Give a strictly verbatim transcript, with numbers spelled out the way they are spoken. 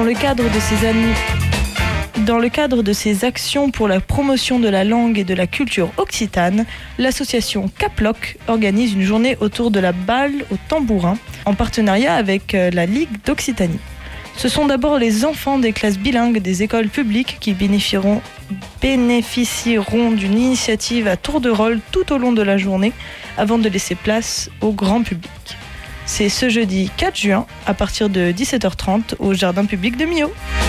Dans le cadre de ces années... Dans le cadre de ses actions pour la promotion de la langue et de la culture occitane, l'association Caploc organise une journée autour de la balle au tambourin en partenariat avec la Ligue d'Occitanie. Ce sont d'abord les enfants des classes bilingues des écoles publiques qui bénéficieront, bénéficieront d'une initiative à tour de rôle tout au long de la journée avant de laisser place au grand public. C'est ce jeudi quatre juin à partir de dix-sept heures trente au jardin public de Millau.